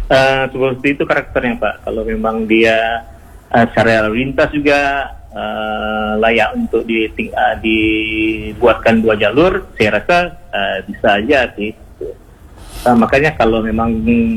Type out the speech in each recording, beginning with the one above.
Seperti itu karakternya Pak. Kalau memang dia secara lalu lintas juga layak untuk dibuatkan 2 jalur, saya rasa bisa aja sih. Makanya kalau memang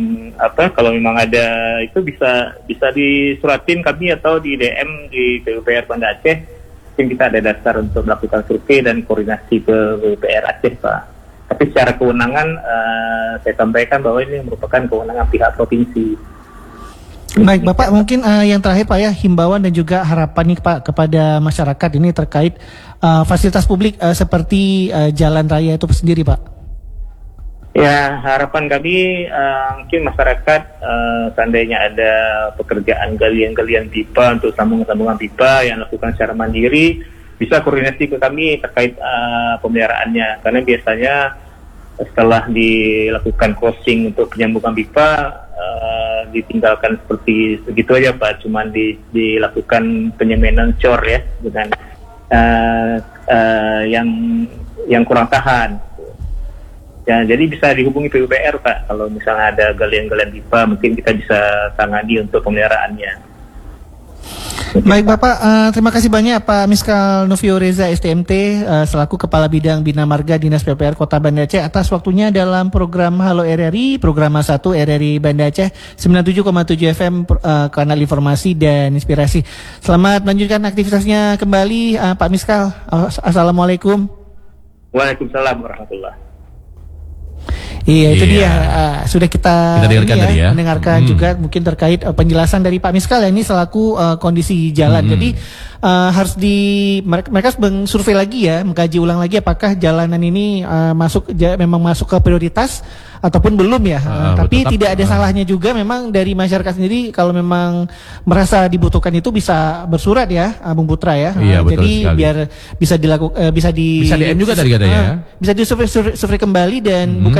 ada itu bisa disuratin kami atau di DM di PUPR Banda Aceh. Mungkin kita ada dasar untuk melakukan survei dan koordinasi ke PUPR Aceh Pak. Tapi secara kewenangan saya sampaikan bahwa ini merupakan kewenangan pihak provinsi. Baik Bapak, mungkin yang terakhir Pak ya, himbauan dan juga harapan nih Pak kepada masyarakat ini terkait fasilitas publik seperti jalan raya itu sendiri Pak. Ya, harapan kami mungkin masyarakat seandainya ada pekerjaan galian-galian pipa untuk sambungan-sambungan pipa yang dilakukan secara mandiri, bisa koordinasi ke kami terkait pemeliharaannya. Karena biasanya setelah dilakukan crossing untuk penyambungan pipa, ditinggalkan seperti segitu aja Pak, cuman dilakukan penyemanan cor ya dengan yang kurang tahan. Ya, jadi bisa dihubungi PUPR Pak, kalau misalnya ada galian-galian pipa mungkin kita bisa tangani untuk pemeliharaannya. Baik Bapak, terima kasih banyak Pak Miskal Novio Reza STMT selaku Kepala Bidang Bina Marga Dinas PUPR Kota Banda Aceh atas waktunya dalam program Halo RRI, program 1 RRI Banda Aceh 97,7 FM kanal informasi dan inspirasi. Selamat melanjutkan aktivitasnya kembali Pak Miskal. Assalamualaikum. Waalaikumsalam warahmatullahi. Iya itu dia sudah kita dengarkan tadi ya, mendengarkan juga mungkin terkait penjelasan dari Pak Miskal ini selaku kondisi jalan. Jadi harus mereka survei lagi ya, mengkaji ulang lagi apakah jalanan ini memang masuk ke prioritas ataupun belum ya. Tapi tidak ada salahnya juga memang dari masyarakat sendiri kalau memang merasa dibutuhkan itu bisa bersurat ya, Bung Putra ya. Iya, jadi sekali. Biar bisa dilakukan bisa di DM juga tadi katanya ya. Bisa disurvei kembali dan bukan